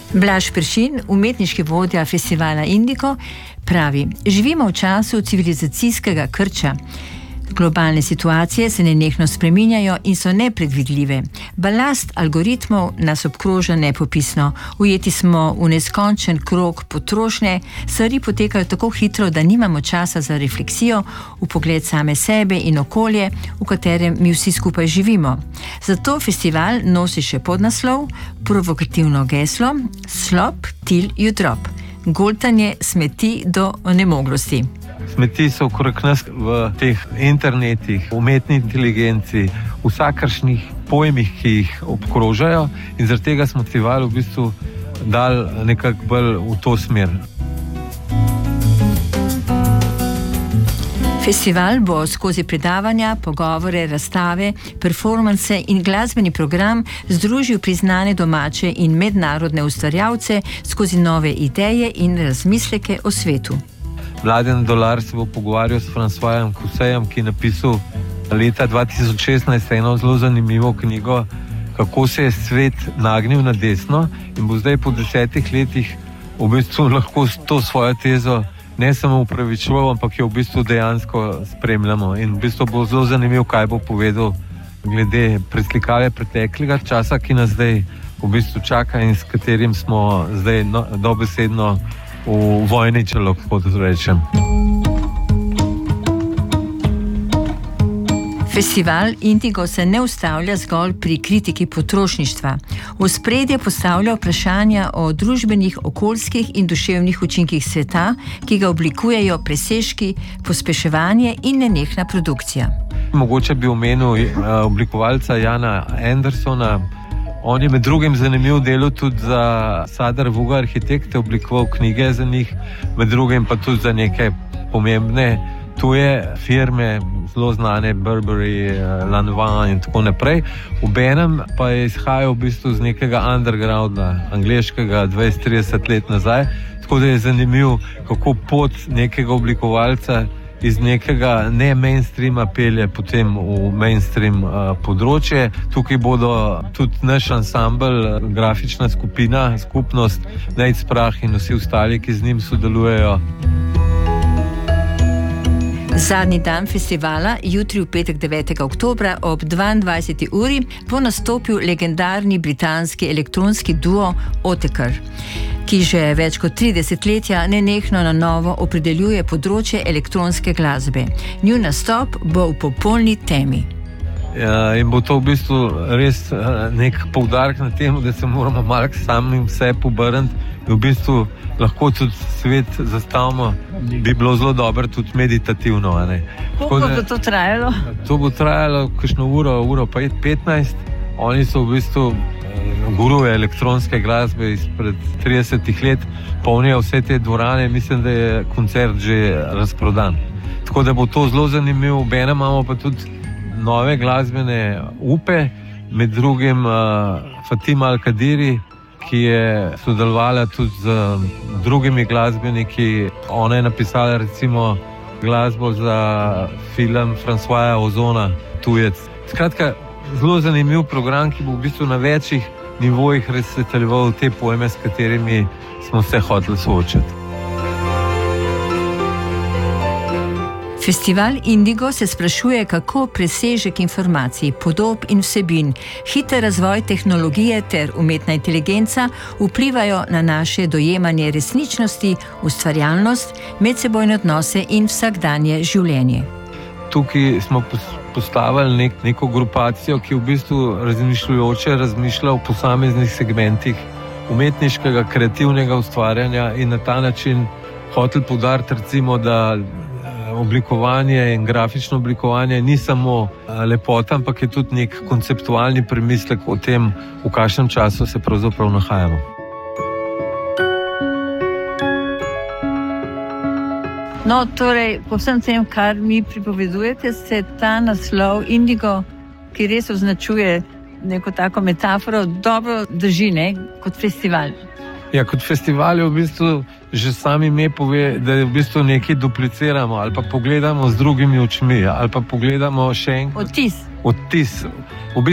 Blaž Peršin, umetniški vodja festivala Indigo, pravi: živimo v času civilizacijskega krča. Globalne situacije se nenehno spreminjajo in so nepredvidljive. Balast algoritmov nas obkroža nepopisno. Ujeti smo v neskončen krog potrošnje, stvari potekajo tako hitro, da nimamo časa za refleksijo, v pogled same sebe in okolje, v katerem mi vsi skupaj živimo. Zato festival nosi še podnaslov, provokativno geslo: Slop till you drop. Goltanje smeti do onemoglosti. Smeti so okrog nas v teh internetih, umetni inteligenci, vsakršnih pojmih, ki jih obkrožajo, in zaradi tega smo festival v bistvu dali nekako bolj v to smer. Festival bo skozi predavanja, pogovore, razstave, performanse in glasbeni program združil priznane domače in mednarodne ustvarjalce skozi nove ideje in razmisleke o svetu. Mladen Dolar se bo pogovarjal s Francoisom Coussejem, ki je napisal leta 2016 eno zelo zanimivo knjigo, kako se je svet nagnil na desno, in bo zdaj po 10 letih v bistvu lahko to svojo tezo ne samo upravičeval, ampak jo v bistvu dejansko spremljamo. In v bistvu bo zelo zanimivo, kaj bo povedal glede preslikave preteklega časa, ki nas zdaj v bistvu čaka in s katerim smo zdaj dobesedno v vojni, če lahko to rečem. Festival Indigo se ne ustavlja zgolj pri kritiki potrošništva. V ospredje postavlja vprašanja o družbenih, okoljskih in duševnih učinkih sveta, ki ga oblikujejo presežki, pospeševanje in nenehna produkcija. Mogoče bi omenil oblikovalca Jana Andersona. On je med drugim zanimiv delo tudi za Sadar Vuga arhitekte, oblikoval knjige za njih, med drugim pa tudi za neke pomembne tuje firme, zelo znane, Burberry, Lanvin in tako naprej. Obenem pa je izhajal v bistvu z nekega undergrounda, angleškega, 20-30 let nazaj, tako da je zanimiv, kako pot nekega oblikovalca iz nekega ne mainstreama pelje potem v mainstream področje. Tukaj bodo tudi naš ansambl, grafična skupina, skupnost, Nejc Prah in vsi ostali, ki z njim sodelujejo. Zadnji dan festivala, jutri v petek 9. oktobra ob 22. uri, bo nastopil legendarni britanski elektronski duo Otekar, ki že več kot 3 desetletja nenehno na novo opredeljuje področje elektronske glasbe. Njun nastop bo v popolni temi. In bo to v bistvu res nek poudarek na tem, da se moramo malo samim sebi obrniti in v bistvu lahko tudi svet zastavimo, bi bilo zelo dobro tudi meditativno. Koliko bo to trajalo? To bo trajalo kakšno uro pa 15. Oni so v bistvu guruje elektronske glasbe izpred 30 let, polnijo vse te dvorane, mislim, da je koncert že razprodan. Tako da bo to zelo zanimivo. Obenem imamo pa tudi nove glasbene upe, med drugim Fatima Al-Kadiri, ki je sodelovala tudi z drugimi glasbeniki. Ona je napisala recimo glasbo za film Francoisa Ozona, Tujec. Skratka, zelo zanimiv program, ki bo v bistvu na večjih nivojih razsvetljeval te pojme, s katerimi smo se hoteli soočiti. Festival Indigo se sprašuje, kako presežek informacij, podob in vsebin, hiter razvoj tehnologije ter umetna inteligenca vplivajo na naše dojemanje resničnosti, ustvarjalnost, medsebojne odnose in vsakdanje življenje. Tukaj smo postavili neko grupacijo, ki v bistvu razmišlja o posameznih segmentih umetniškega, kreativnega ustvarjanja in na ta način hoteli poudariti recimo, da oblikovanje in grafično oblikovanje ni samo lepota, ampak je tudi nek konceptualni premislek o tem, v kakšnem času se pravzaprav nahajamo. No, torej, po vsem tem, kar mi pripovedujete, se ta naslov Indigo, ki res označuje neko tako metaforo, dobro drži, kot festival. Ja, kot festival je v bistvu že sam ime pove, da je v bistvu nekaj dupliciramo ali pa pogledamo z drugimi očmi ali pa pogledamo še enkrat. Odtis.